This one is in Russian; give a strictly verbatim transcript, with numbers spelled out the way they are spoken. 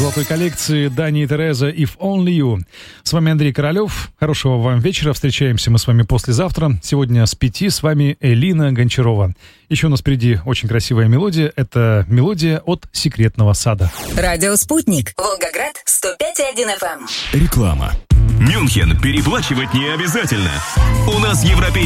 золотой коллекции Дани и Тереза «If Only You». С вами Андрей Королёв. Хорошего вам вечера. Встречаемся мы с вами послезавтра. Сегодня с пяти с вами Элина Гончарова. Еще у нас впереди очень красивая мелодия. Это мелодия от «Секретного сада». Радио «Спутник». Волгоград, сто пять и один эф эм. Реклама. Мюнхен переплачивать не обязательно. У нас европейский